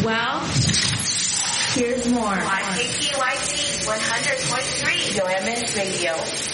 Well, here's more. On KPYC 100.3 UMS Radio.